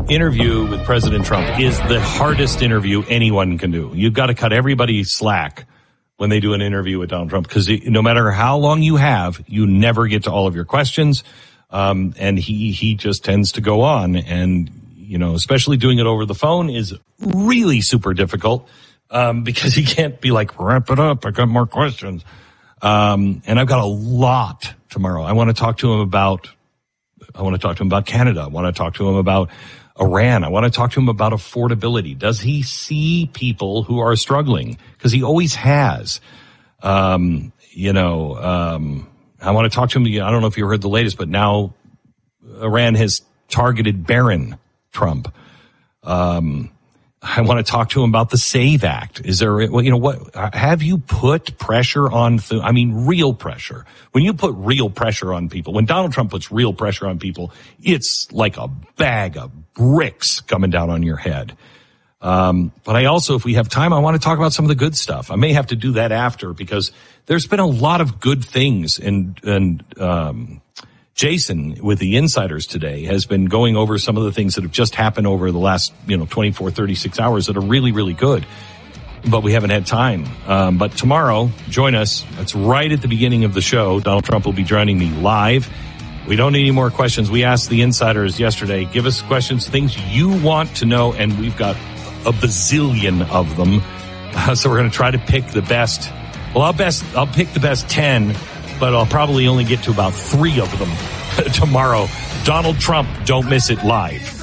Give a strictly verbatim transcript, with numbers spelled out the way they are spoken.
interview with President Trump is the hardest interview anyone can do. You've got to cut everybody slack when they do an interview with Donald Trump, because no matter how long you have, you never get to all of your questions. Um, and he, he just tends to go on, and, you know, especially doing it over the phone is really super difficult, um, because he can't be like, wrap it up, I got more questions. Um, and I've got a lot tomorrow. I want to talk to him about, I want to talk to him about Canada. I want to talk to him about Iran. I want to talk to him about affordability. Does he see people who are struggling? Because he always has. Um, you know, um, I want to talk to him. I don't know if you heard the latest, but now Iran has targeted Barron Trump. Um, I want to talk to him about the SAVE Act. Is there, well, you know, what, have you put pressure on, I mean, real pressure? When you put real pressure on people, when Donald Trump puts real pressure on people, it's like a bag of bricks coming down on your head. Um, but I also, if we have time, I want to talk about some of the good stuff. I may have to do that after, because there's been a lot of good things, and, and, um, Jason with the Insiders today has been going over some of the things that have just happened over the last, you know, twenty-four, thirty-six hours that are really, really good. But we haven't had time. Um, but tomorrow, join us. It's right at the beginning of the show. Donald Trump will be joining me live. We don't need any more questions. We asked the Insiders yesterday, give us questions, things you want to know, and we've got a bazillion of them. Uh, so we're going to try to pick the best. Well, I'll best, I'll pick the best ten, but I'll probably only get to about three of them tomorrow. Donald Trump, don't miss it live.